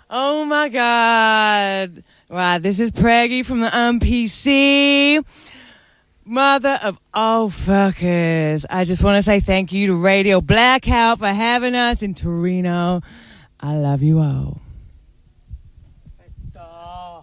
Oh my God. Wow, this is Preggy from the MPC. Mother of all fuckers. I just want to say thank you to Radio Blackout for having us in Torino. I love you all.